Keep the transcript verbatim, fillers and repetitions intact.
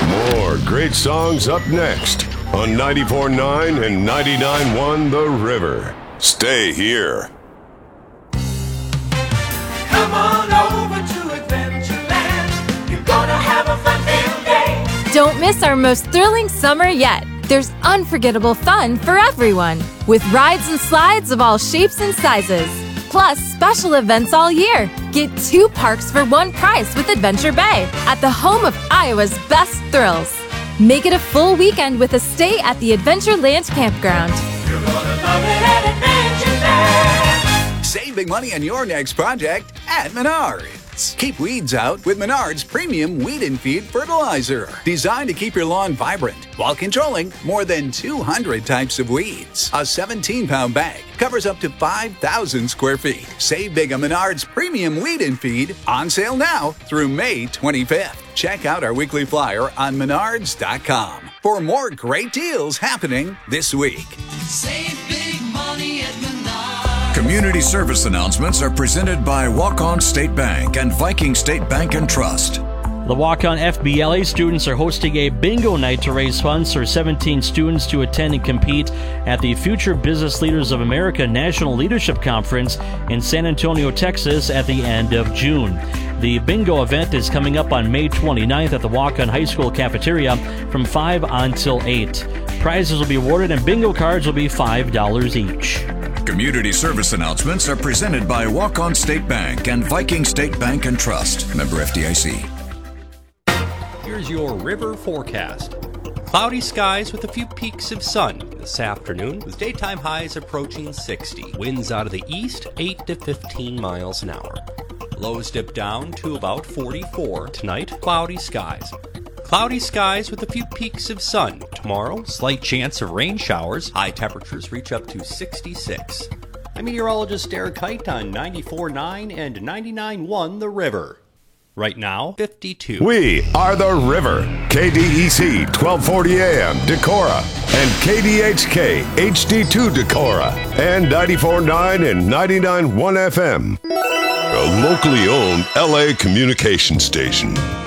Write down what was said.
More great songs up next on ninety-four point nine and ninety-nine point one The River. Stay here. Come on over to Adventureland. You're gonna have a fun-filled day. Don't miss our most thrilling summer yet. There's unforgettable fun for everyone, with rides and slides of all shapes and sizes. Plus, special events all year. Get two parks for one price with Adventure Bay at the home of Iowa's best thrills. Make it a full weekend with a stay at the Adventureland Campground. You're gonna love it at Adventureland. Save big money on your next project at Menards. Keep weeds out with Menards Premium Weed and Feed Fertilizer. Designed to keep your lawn vibrant while controlling more than two hundred types of weeds. A seventeen pound bag covers up to five thousand square feet. Save big on Menards Premium Weed and Feed, on sale now through May twenty-fifth. Check out our weekly flyer on menards dot com for more great deals happening this week. Save big money at Menards. Community service announcements are presented by Walk-On State Bank and Viking State Bank and Trust. The Walk-On F B L A students are hosting a bingo night to raise funds for seventeen students to attend and compete at the Future Business Leaders of America National Leadership Conference in San Antonio, Texas at the end of June. The bingo event is coming up on May twenty-ninth at the Walk-On High School cafeteria from five until eight. Prizes will be awarded and bingo cards will be five dollars each. Community service announcements are presented by Walk-On State Bank and Viking State Bank and Trust. Member F D I C. Here's your river forecast. Cloudy skies with a few peaks of sun this afternoon, with daytime highs approaching sixty. Winds out of the east, eight to fifteen miles an hour. Lows dip down to about forty-four. Tonight, cloudy skies. Cloudy skies with a few peaks of sun. Tomorrow, slight chance of rain showers. High temperatures reach up to sixty-six. I'm meteorologist Eric Kite on ninety-four point nine and ninety-nine point one The River. Right now, fifty-two. We are The River. K D E C twelve forty A M Decorah and K D H K H D two Decorah and ninety-four point nine and ninety-nine point one F M. A locally owned L A communication station.